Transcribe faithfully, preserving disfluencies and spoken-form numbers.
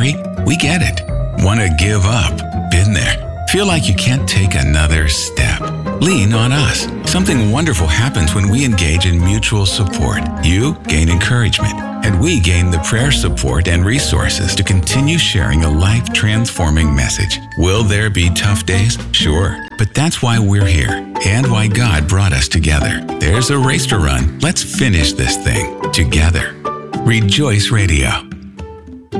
weary? We get it. Want to give up? Been there. Feel like you can't take another step? Lean on us. Something wonderful happens when we engage in mutual support. You gain encouragement, and we gain the prayer support and resources to continue sharing a life-transforming message. Will there be tough days? Sure. But that's why we're here and why God brought us together. There's a race to run. Let's finish this thing together. Rejoice Radio.